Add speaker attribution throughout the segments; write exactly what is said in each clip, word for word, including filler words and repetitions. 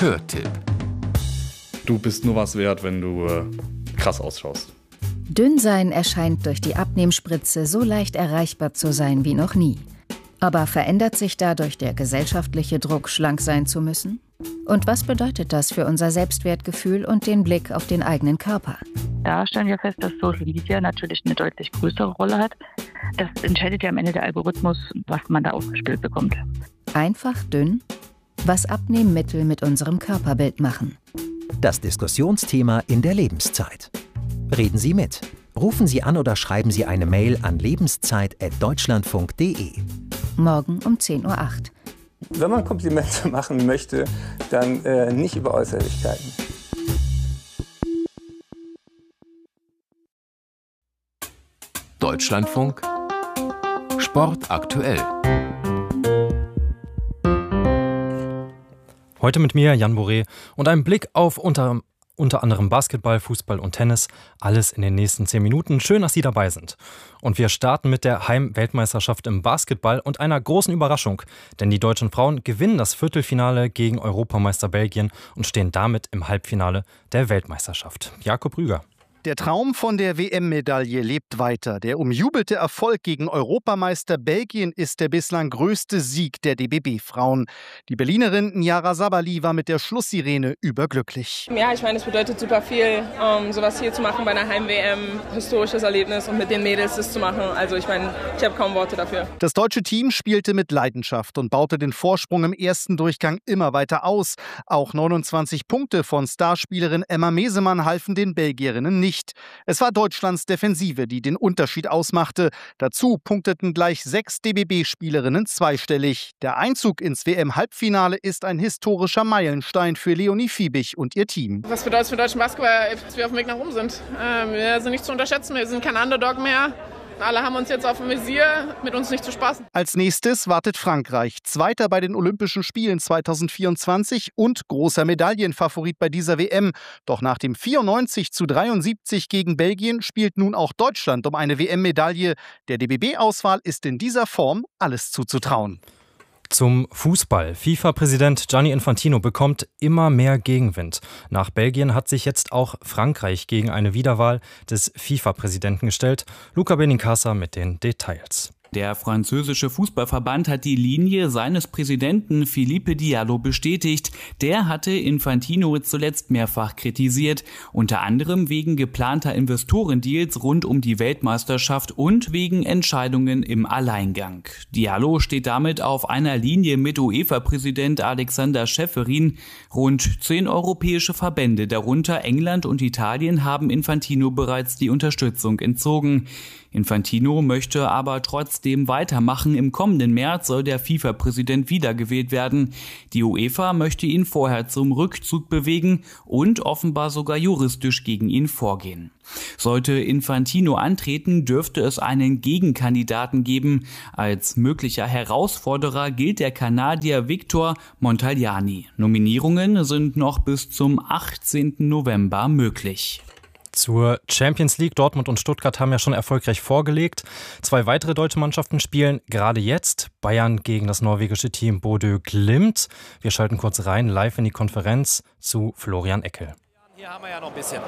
Speaker 1: Hörtipp.
Speaker 2: Du bist nur was wert, wenn du äh, krass ausschaust.
Speaker 3: Dünnsein erscheint durch die Abnehmspritze so leicht erreichbar zu sein wie noch nie. Aber verändert sich dadurch der gesellschaftliche Druck, schlank sein zu müssen? Und was bedeutet das für unser Selbstwertgefühl und den Blick auf den eigenen Körper?
Speaker 4: Da stellen wir fest, dass Social Media natürlich eine deutlich größere Rolle hat. Das entscheidet ja am Ende der Algorithmus, was man da ausgespielt bekommt.
Speaker 3: Einfach dünn? Was Abnehmmittel mit unserem Körperbild machen.
Speaker 5: Das Diskussionsthema in der Lebenszeit. Reden Sie mit. Rufen Sie an oder schreiben Sie eine Mail an lebenszeit at deutschlandfunk punkt de.
Speaker 3: Morgen um zehn Uhr acht.
Speaker 6: Wenn man Komplimente machen möchte, dann äh, nicht über Äußerlichkeiten.
Speaker 1: Deutschlandfunk Sport aktuell.
Speaker 7: Heute mit mir, Jan Boré, und einem Blick auf unter, unter anderem Basketball, Fußball und Tennis. Alles in den nächsten zehn Minuten. Schön, dass Sie dabei sind. Und wir starten mit der Heim-Weltmeisterschaft im Basketball und einer großen Überraschung. Denn die deutschen Frauen gewinnen das Viertelfinale gegen Europameister Belgien und stehen damit im Halbfinale der Weltmeisterschaft. Jakob Rüger.
Speaker 8: Der Traum von der W M-Medaille lebt weiter. Der umjubelte Erfolg gegen Europameister Belgien ist der bislang größte Sieg der D B B-Frauen. Die Berlinerin Nyara Sabali war mit der Schlusssirene überglücklich.
Speaker 9: Ja, ich meine, es bedeutet super viel, um, sowas hier zu machen bei einer Heim-W M. Historisches Erlebnis und mit den Mädels das zu machen. Also ich meine, ich habe kaum Worte dafür.
Speaker 8: Das deutsche Team spielte mit Leidenschaft und baute den Vorsprung im ersten Durchgang immer weiter aus. Auch neunundzwanzig Punkte von Starspielerin Emma Mesemann halfen den Belgierinnen nicht. Es war Deutschlands Defensive, die den Unterschied ausmachte. Dazu punkteten gleich sechs D B B-Spielerinnen zweistellig. Der Einzug ins W M-Halbfinale ist ein historischer Meilenstein für Leonie Fiebig und ihr Team.
Speaker 9: Was bedeutet es für deutschen Basketball, dass wir auf dem Weg nach oben sind? Ähm, wir sind nicht zu unterschätzen, wir sind kein Underdog mehr. Alle haben uns jetzt auf dem Visier, mit uns nicht zu spaßen.
Speaker 8: Als nächstes wartet Frankreich, Zweiter bei den Olympischen Spielen zweitausendvierundzwanzig und großer Medaillenfavorit bei dieser W M. Doch nach dem vierundneunzig zu dreiundsiebzig gegen Belgien spielt nun auch Deutschland um eine W M-Medaille. Der D B B-Auswahl ist in dieser Form alles zuzutrauen.
Speaker 7: Zum Fußball. FIFA-Präsident Gianni Infantino bekommt immer mehr Gegenwind. Nach Belgien hat sich jetzt auch Frankreich gegen eine Wiederwahl des FIFA-Präsidenten gestellt. Luca Benincasa mit den Details.
Speaker 10: Der französische Fußballverband hat die Linie seines Präsidenten Philippe Diallo bestätigt. Der hatte Infantino zuletzt mehrfach kritisiert, unter anderem wegen geplanter Investorendeals rund um die Weltmeisterschaft und wegen Entscheidungen im Alleingang. Diallo steht damit auf einer Linie mit UEFA-Präsident Alexander Schäferin. Rund zehn europäische Verbände, darunter England und Italien, haben Infantino bereits die Unterstützung entzogen. Infantino möchte aber trotzdem weitermachen. Im kommenden März soll der FIFA-Präsident wiedergewählt werden. Die UEFA möchte ihn vorher zum Rückzug bewegen und offenbar sogar juristisch gegen ihn vorgehen. Sollte Infantino antreten, dürfte es einen Gegenkandidaten geben. Als möglicher Herausforderer gilt der Kanadier Victor Montagliani. Nominierungen sind noch bis zum achtzehnten November möglich.
Speaker 7: Zur Champions League. Dortmund und Stuttgart haben ja schon erfolgreich vorgelegt. Zwei weitere deutsche Mannschaften spielen gerade jetzt. Bayern gegen das norwegische Team Bodø Glimt. Wir schalten kurz rein, live in die Konferenz zu Florian Eckel.
Speaker 11: Hier haben wir ja noch ein bisschen.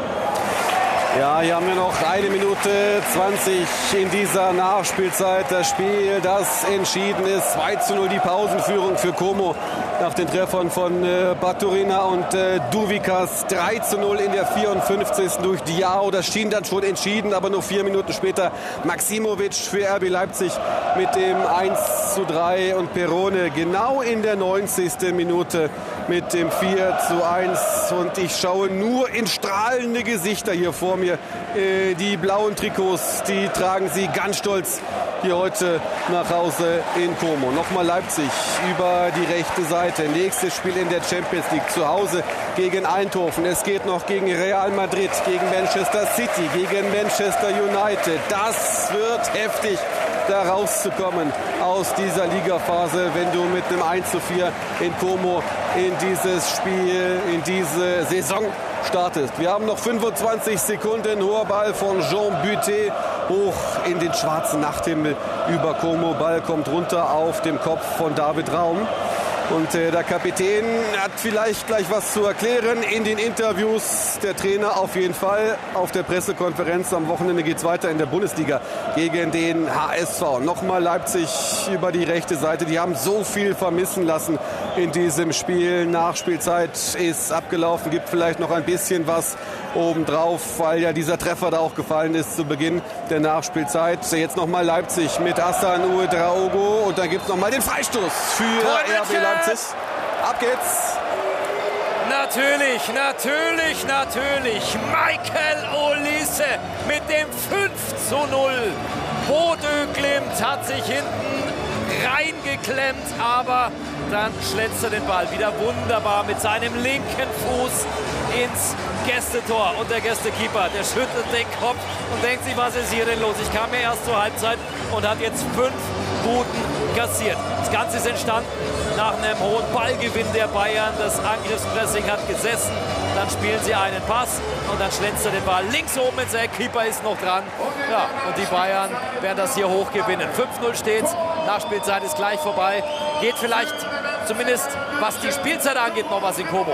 Speaker 12: Ja, hier haben wir noch eine Minute zwanzig in dieser Nachspielzeit. Das Spiel, das entschieden ist. zwei zu null die Pausenführung für Como nach den Treffern von äh, Baturina und äh, Duvikas. drei zu null in der vierundfünfzigsten durch Diao. Das schien dann schon entschieden, aber nur vier Minuten später Maximovic für R B Leipzig mit dem eins zu drei und Perone genau in der neunzigsten Minute mit dem vier zu eins. Und ich schaue nur in strahlende Gesichter hier vor mir. Äh, die blauen Trikots, die tragen sie ganz stolz hier heute nach Hause in Como. Nochmal Leipzig über die rechte Seite. Nächstes Spiel in der Champions League zu Hause gegen Eindhoven. Es geht noch gegen Real Madrid, gegen Manchester City, gegen Manchester United. Das wird heftig, da rauszukommen aus dieser Ligaphase, wenn du mit einem eins zu vier in Como in dieses Spiel, in diese Saison startest. Wir haben noch fünfundzwanzig Sekunden. Hoher Ball von Jean Buté hoch in den schwarzen Nachthimmel über Como. Ball kommt runter auf dem Kopf von David Raum. Und äh, der Kapitän hat vielleicht gleich was zu erklären in den Interviews. Der Trainer auf jeden Fall. Auf der Pressekonferenz am Wochenende geht es weiter in der Bundesliga gegen den H S V. Nochmal Leipzig über die rechte Seite. Die haben so viel vermissen lassen in diesem Spiel. Nachspielzeit ist abgelaufen. Gibt vielleicht noch ein bisschen was obendrauf, weil ja dieser Treffer da auch gefallen ist zu Beginn der Nachspielzeit. Jetzt nochmal Leipzig mit Hassan Ouedraogo. Und dann gibt es nochmal den Freistoß für R B Leipzig. Ab geht's.
Speaker 11: Natürlich, natürlich, natürlich. Michael Olise mit dem fünf zu null. Bodø Glimt hat sich hinten reingeklemmt, aber dann schlätzt er den Ball wieder wunderbar mit seinem linken Fuß ins Gästetor. Und der Gästekeeper, der schüttelt den Kopf und denkt sich, was ist hier denn los? Ich kam ja erst zur Halbzeit und hat jetzt fünf Buden kassiert. Das Ganze ist entstanden nach einem hohen Ballgewinn der Bayern. Das Angriffspressing hat gesessen. Dann spielen sie einen Pass und dann schlänzt er den Ball links oben ins Eck. Keeper ist noch dran. Ja, und die Bayern werden das hier hoch gewinnen. fünf null steht's. Nachspielzeit ist gleich vorbei. Geht vielleicht zumindest, was die Spielzeit angeht, noch was in Como.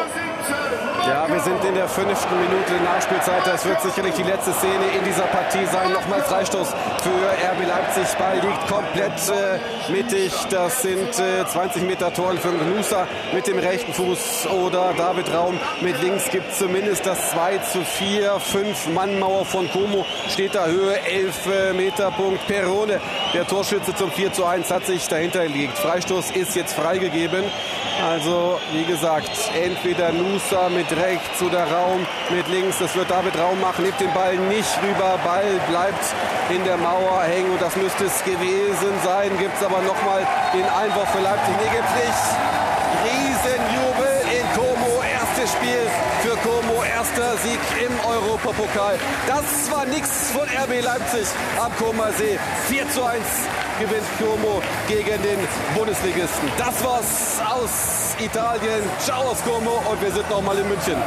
Speaker 12: Ja, wir sind in der fünften Minute Nachspielzeit. Das wird sicherlich die letzte Szene in dieser Partie sein. Nochmal Freistoß für R B Leipzig. Ball liegt komplett äh, mittig. Das sind äh, zwanzig Meter Toren für Gnusa mit dem rechten Fuß oder David Raum mit links. Gibt zumindest das zwei zu vier. Fünf-Mann-Mauer von Como steht da Höhe. elf Meter Punkt. Perrone, der Torschütze zum vier zu eins, hat sich dahinter gelegt. Freistoß ist jetzt freigegeben. Also, wie gesagt, entweder Nusa mit rechts oder Raum mit links. Das wird David Raum machen, nimmt den Ball nicht rüber. Ball bleibt in der Mauer hängen und das müsste es gewesen sein. Gibt es aber nochmal den Einwurf für Leipzig. Nee, gibt's nicht. Riesenjubel in Como. Erstes Spiel für Como. Erster Sieg im Europapokal. Das war nichts von R B Leipzig am Comer See. vier zu eins gewinnt Como gegen den Bundesligisten. Das war's aus Italien. Ciao aus Como und wir sind nochmal in München.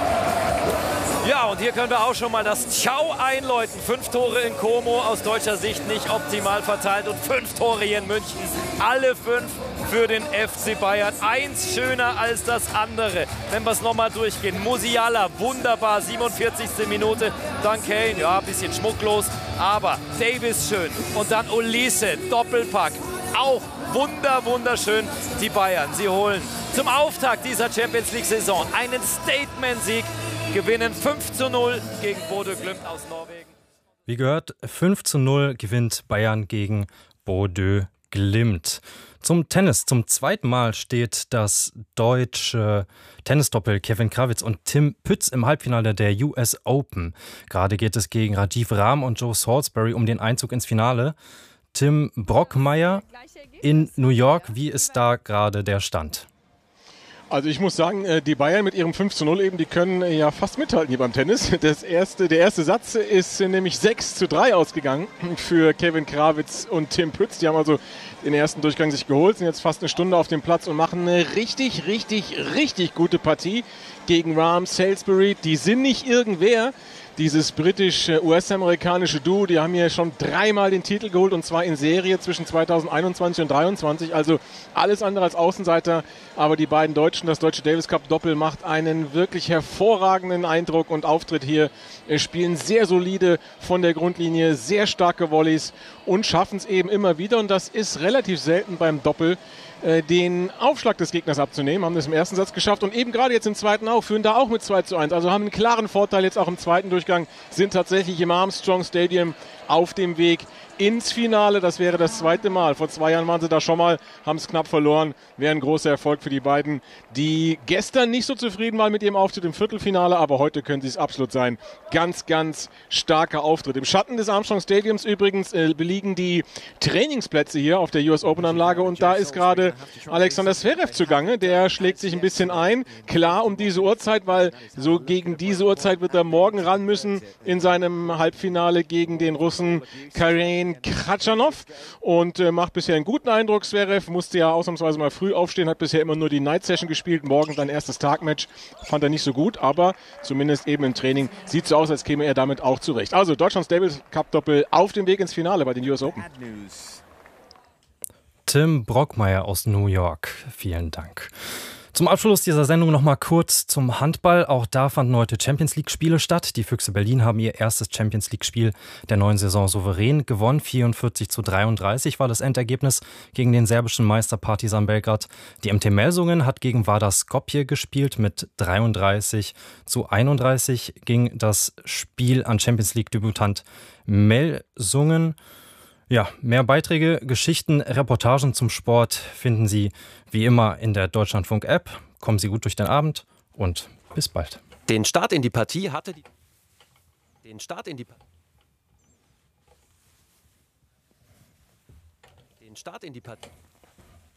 Speaker 11: Ja, und hier können wir auch schon mal das Ciao einläuten. Fünf Tore in Como, aus deutscher Sicht nicht optimal verteilt und fünf Tore hier in München. Alle fünf für den F C Bayern. Eins schöner als das andere. Wenn wir es nochmal durchgehen. Musiala, wunderbar, siebenundvierzigste Minute. Dann Kane, ja, ein bisschen schmucklos. Aber Davis schön. Und dann Olise, Doppelpack. Auch wunder, wunderschön. Die Bayern, sie holen zum Auftakt dieser Champions League-Saison einen Statement-Sieg. Gewinnen fünf zu null gegen Bodø Glimt aus Norwegen.
Speaker 7: Wie gehört, fünf zu null gewinnt Bayern gegen Bodø Glimt. Zum Tennis. Zum zweiten Mal steht das deutsche Tennisdoppel Kevin Krawietz und Tim Pütz im Halbfinale der U S Open. Gerade geht es gegen Rajiv Ram und Joe Salisbury um den Einzug ins Finale. Tim Brockmeier in New York, wie ist da gerade der Stand?
Speaker 13: Also ich muss sagen, die Bayern mit ihrem fünf zu null eben, die können ja fast mithalten hier beim Tennis. Das erste, der erste Satz ist nämlich sechs zu drei ausgegangen für Kevin Krawietz und Tim Pütz. Die haben also den ersten Durchgang sich geholt, sind jetzt fast eine Stunde auf dem Platz und machen eine richtig, richtig, richtig gute Partie gegen Rahm, Salisbury. Die sind nicht irgendwer. Dieses britisch-U S-amerikanische Duo, die haben hier schon dreimal den Titel geholt und zwar in Serie zwischen zweitausendeinundzwanzig und dreiundzwanzig. Also alles andere als Außenseiter. Aber die beiden Deutschen, das deutsche Davis Cup Doppel, macht einen wirklich hervorragenden Eindruck und Auftritt hier. Spielen sehr solide von der Grundlinie, sehr starke Volleys und schaffen es eben immer wieder. Und das ist relativ selten beim Doppel, den Aufschlag des Gegners abzunehmen, haben das im ersten Satz geschafft und eben gerade jetzt im zweiten auch, führen da auch mit zwei zu eins, also haben einen klaren Vorteil jetzt auch im zweiten Durchgang, sind tatsächlich im Armstrong Stadium auf dem Weg ins Finale. Das wäre das zweite Mal. Vor zwei Jahren waren sie da schon mal, haben es knapp verloren. Wäre ein großer Erfolg für die beiden, die gestern nicht so zufrieden waren mit ihrem Auftritt im Viertelfinale, aber heute können sie es absolut sein. Ganz, ganz starker Auftritt. Im Schatten des Armstrong Stadiums übrigens äh, belegen die Trainingsplätze hier auf der U S Open Anlage und da ist gerade Alexander Zverev zugange. Der schlägt sich ein bisschen ein. Klar um diese Uhrzeit, weil so gegen diese Uhrzeit wird er morgen ran müssen in seinem Halbfinale gegen den Russen Karen Khachanov und äh, macht bisher einen guten Eindruck. Zverev musste ja ausnahmsweise mal früh aufstehen, hat bisher immer nur die Night Session gespielt. Morgen sein erstes Tagmatch fand er nicht so gut, aber zumindest eben im Training sieht so aus, als käme er damit auch zurecht. Also Deutschlands Davis Cup Doppel auf dem Weg ins Finale bei den U S Open.
Speaker 7: Tim Brockmeier aus New York. Vielen Dank. Zum Abschluss dieser Sendung noch mal kurz zum Handball. Auch da fanden heute Champions-League-Spiele statt. Die Füchse Berlin haben ihr erstes Champions-League-Spiel der neuen Saison souverän gewonnen. vierundvierzig zu dreiunddreißig war das Endergebnis gegen den serbischen Meister Partizan Belgrad. Die M T Melsungen hat gegen Vardar Skopje gespielt. Mit dreiunddreißig zu einunddreißig ging das Spiel an Champions-League-Debütant Melsungen. Ja, mehr Beiträge, Geschichten, Reportagen zum Sport finden Sie wie immer in der Deutschlandfunk-App. Kommen Sie gut durch den Abend und bis bald.
Speaker 14: Den Start in die Partie hatte die... Den Start in die... Den Start in die Partie...